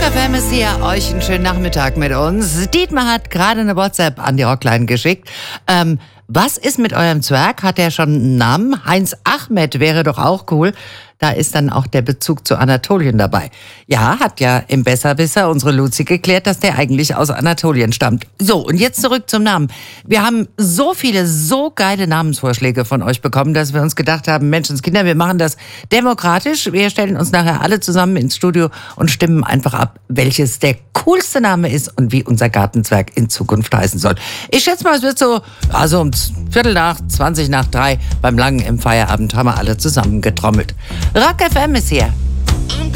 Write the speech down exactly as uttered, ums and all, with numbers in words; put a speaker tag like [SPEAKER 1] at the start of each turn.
[SPEAKER 1] Rock F M ist hier, euch einen schönen Nachmittag mit uns. Dietmar hat gerade eine WhatsApp an die Rockline geschickt. Ähm, was ist mit eurem Zwerg? Hat er schon einen Namen? Heinz Achmed wäre doch auch cool. Da ist dann auch der Bezug zu Anatolien dabei. Ja, hat ja im Besserwisser unsere Luzi geklärt, dass der eigentlich aus Anatolien stammt. So, und jetzt zurück zum Namen. Wir haben so viele, so geile Namensvorschläge von euch bekommen, dass wir uns gedacht haben, Menschenskinder, wir machen das demokratisch. Wir stellen uns nachher alle zusammen ins Studio und stimmen einfach ab, welches der coolste Name ist und wie unser Gartenzwerg in Zukunft heißen soll. Ich schätze mal, es wird so, also um Viertel nach, zwanzig nach drei, beim langen im Feierabend haben wir alle zusammen getrommelt. Rock F M ist hier.